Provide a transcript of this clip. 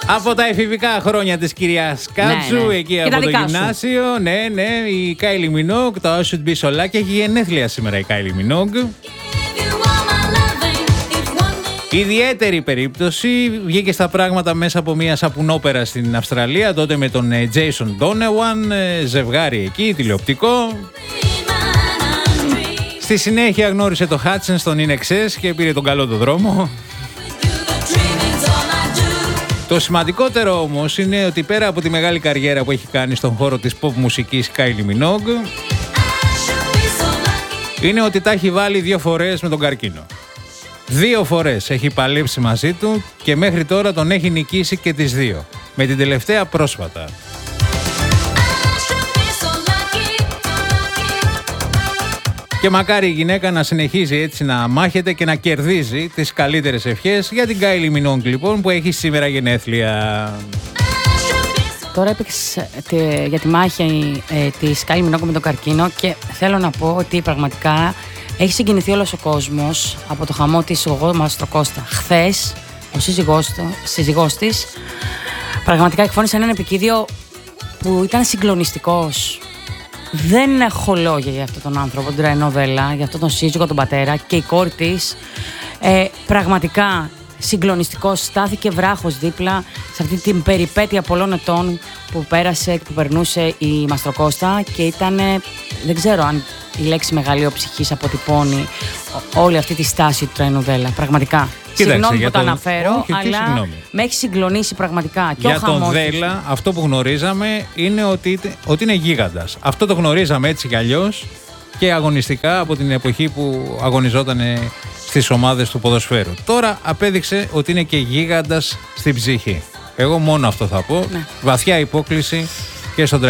Από τα εφηβικά χρόνια της κυρίας Κάτσου, εκεί από το γυμνάσιο. Ναι, η Κάιλι Μινόγκ, το I Should Be So Lucky, έχει γενέθλια σήμερα η Κάιλι Μινόγκ. Ιδιαίτερη περίπτωση, βγήκε στα πράγματα μέσα από μια σαπουνόπερα στην Αυστραλία, τότε με τον Jason Donovan, ζευγάρι εκεί, τηλεοπτικό. Στη συνέχεια γνώρισε το Hudson στον In Excess και πήρε τον καλό το δρόμο. Το σημαντικότερο όμως είναι ότι πέρα από τη μεγάλη καριέρα που έχει κάνει στον χώρο της pop μουσικής Κάιλι Μινόγκ, είναι ότι τα έχει βάλει 2 φορές με τον καρκίνο. 2 φορές έχει παλέψει μαζί του και μέχρι τώρα τον έχει νικήσει και τις 2. Με την τελευταία πρόσφατα. Και μακάρι η γυναίκα να συνεχίζει έτσι να μάχεται και να κερδίζει τις καλύτερες ευχές για την Κάιλι Μινόγκ, λοιπόν, που έχει σήμερα γενέθλια. Τώρα έπαιξε για τη μάχη της Κάιλι Μινόγκ με τον καρκίνο και θέλω να πω ότι πραγματικά έχει συγκινηθεί όλος ο κόσμος από το χαμό της Γογό Μαστροκώστα. Χθες ο σύζυγός της πραγματικά εκφώνησε έναν επικίδιο που ήταν συγκλονιστικός. Δεν έχω λόγια για αυτόν τον άνθρωπο, την Τραϊνοβέλα, για αυτόν τον σύζυγο, τον πατέρα και η κόρη της. Πραγματικά συγκλονιστικός, στάθηκε βράχος δίπλα σε αυτή την περιπέτεια πολλών ετών που πέρασε και που περνούσε η Μαστροκώστα και ήταν, δεν ξέρω αν η λέξη μεγαλειοψυχής αποτυπώνει όλη αυτή τη στάση του Τραϊνοβέλα, πραγματικά. Κοίταξε, συγγνώμη που το αναφέρω, αλλά συγγνώμη. Με έχει συγκλονίσει πραγματικά. Και για τον Δέλα, αυτό που γνωρίζαμε είναι ότι είναι γίγαντας. Αυτό το γνωρίζαμε έτσι κι αλλιώς και αγωνιστικά από την εποχή που αγωνιζόταν στις ομάδες του ποδοσφαίρου. Τώρα απέδειξε ότι είναι και γίγαντας στην ψυχή. Εγώ μόνο αυτό θα πω. Ναι. Βαθιά υπόκληση και στον